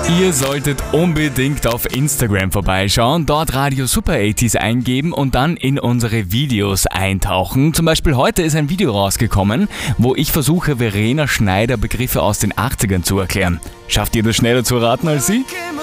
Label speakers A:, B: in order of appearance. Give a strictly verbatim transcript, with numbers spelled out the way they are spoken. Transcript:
A: Ihr solltet unbedingt auf Instagram vorbeischauen, dort Radio Super achtziger eingeben und dann in unsere Videos eintauchen. Zum Beispiel heute ist ein Video rausgekommen, wo ich versuche, Verena Schneider Begriffe aus den achtzigern zu erklären. Schafft ihr das schneller zu raten als sie?